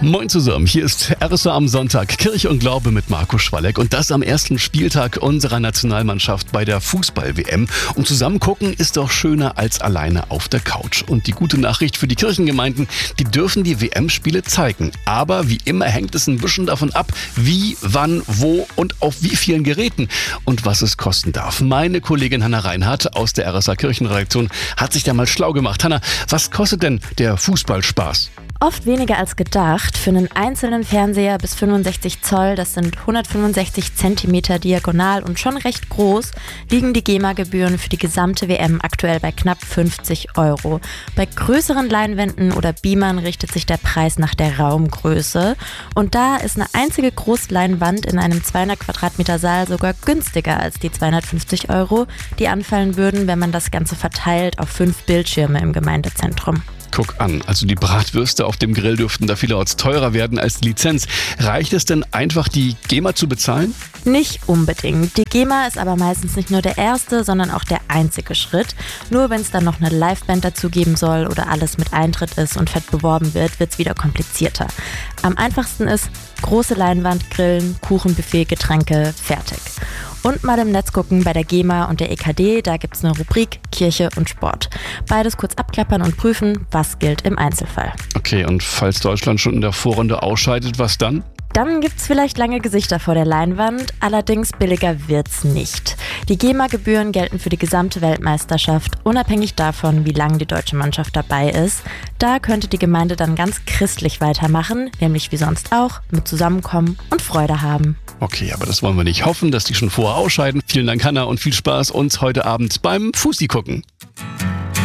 Moin zusammen, hier ist RSA am Sonntag, Kirche und Glaube mit Marco Schwalleck und das am ersten Spieltag unserer Nationalmannschaft bei der Fußball-WM. Und zusammen gucken ist doch schöner als alleine auf der Couch. Und die gute Nachricht für die Kirchengemeinden, die dürfen die WM-Spiele zeigen. Aber wie immer hängt es ein bisschen davon ab, wie, wann, wo und auf wie vielen Geräten und was es kosten darf. Meine Kollegin Hanna Reinhardt aus der RSA Kirchenredaktion hat sich da mal schlau gemacht. Hanna, was kostet denn der Fußballspaß? Oft weniger als gedacht. Für einen einzelnen Fernseher bis 65 Zoll, das sind 165 Zentimeter diagonal und schon recht groß, liegen die GEMA-Gebühren für die gesamte WM aktuell bei knapp 50 Euro. Bei größeren Leinwänden oder Beamern richtet sich der Preis nach der Raumgröße. Und da ist eine einzige Großleinwand in einem 200 Quadratmeter Saal sogar günstiger als die 250 Euro, die anfallen würden, wenn man das Ganze verteilt auf 5 Bildschirme im Gemeindezentrum. Guck an, also die Bratwürste auf dem Grill dürften da vielerorts teurer werden als die Lizenz. Reicht es denn einfach, die GEMA zu bezahlen? Nicht unbedingt. Die GEMA ist aber meistens nicht nur der erste, sondern auch der einzige Schritt. Nur wenn es dann noch eine Liveband dazu geben soll oder alles mit Eintritt ist und fett beworben wird, wird es wieder komplizierter. Am einfachsten ist große Leinwand, Grillen, Kuchenbuffet, Getränke, fertig. Und mal im Netz gucken bei der GEMA und der EKD, da gibt's eine Rubrik Kirche und Sport. Beides kurz abklappern und prüfen, was gilt im Einzelfall. Okay, und falls Deutschland schon in der Vorrunde ausscheidet, was dann? Dann gibt's vielleicht lange Gesichter vor der Leinwand, allerdings billiger wird's nicht. Die GEMA-Gebühren gelten für die gesamte Weltmeisterschaft, unabhängig davon, wie lange die deutsche Mannschaft dabei ist. Da könnte die Gemeinde dann ganz christlich weitermachen, nämlich wie sonst auch, mit Zusammenkommen und Freude haben. Okay, aber das wollen wir nicht hoffen, dass die schon vorher ausscheiden. Vielen Dank, Hanna, und viel Spaß uns heute Abend beim Fußi gucken.